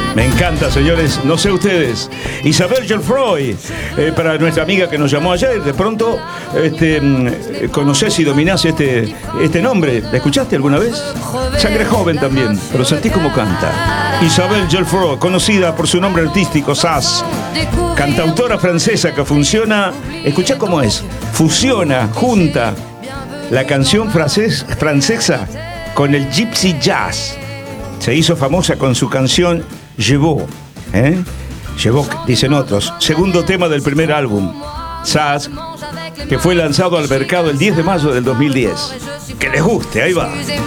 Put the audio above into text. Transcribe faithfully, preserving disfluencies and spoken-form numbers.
Me encanta, señores. No sé ustedes. Isabel Geoffroy, eh, para nuestra amiga que nos llamó ayer, de pronto, este, conocés y dominás este, este nombre. ¿La escuchaste alguna vez? Sangre joven también, pero sentí cómo canta. Isabel Geoffroy, conocida por su nombre artístico, Sass. Cantautora francesa que funciona, escuchá cómo es, fusiona, junta la canción francés, francesa con el gypsy jazz. Se hizo famosa con su canción Je Veux, ¿eh? Je Veux, dicen otros. Segundo tema del primer álbum, Sass, que fue lanzado al mercado el diez de mayo del dos mil diez. Que les guste, ahí va.